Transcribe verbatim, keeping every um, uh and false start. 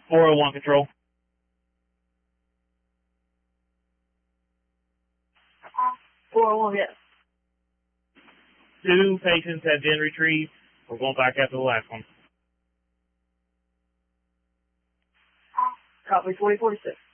four oh one control. four oh one, yes. Two patients have been retrieved. We're going back after the last one. Copy, forty forty-six.